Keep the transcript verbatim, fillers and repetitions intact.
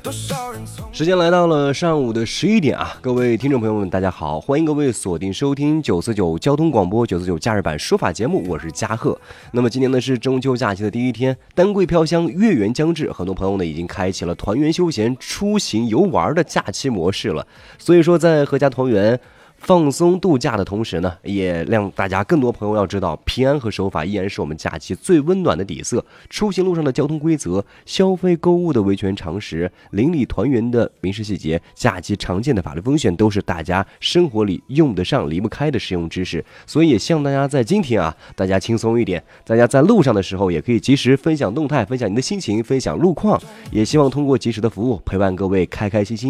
时间来到了上午的十一点啊，各位听众朋友们，大家好，欢迎各位锁定收听九四九交通广播九四九假日版说法节目，我是嘉贺。那么今天呢是中秋假期的第一天，丹桂飘香，月圆将至，很多朋友呢已经开启了团圆休闲、出行游玩的假期模式了。所以说，在阖家团圆、放松度假的同时呢，也让大家更多朋友要知道，平安和守法依然是我们假期最温暖的底色。出行路上的交通规则、消费购物的维权常识、邻里团圆的民事细节、假期常见的法律风险，都是大家生活里用得上、离不开的实用知识。所以也希望大家在今天啊，大家轻松一点，大家在路上的时候也可以及时分享动态，分享你的心情，分享路况，也希望通过及时的服务陪伴各位开开心心